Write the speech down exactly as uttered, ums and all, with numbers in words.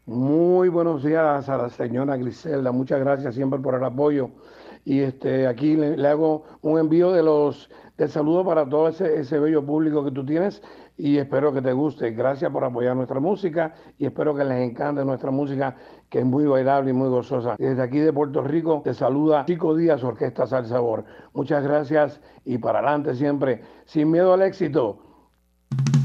Muy buenos días a la señora Griselda. Muchas gracias siempre por el apoyo. Y este, aquí le, le hago un envío de los del saludo para todo ese, ese bello público que tú tienes y espero que te guste. Gracias por apoyar nuestra música y espero que les encante nuestra música que es muy bailable y muy gozosa. Desde aquí de Puerto Rico te saluda Chico Díaz, Orquesta Sal Sabor. Muchas gracias y para adelante siempre, sin miedo al éxito.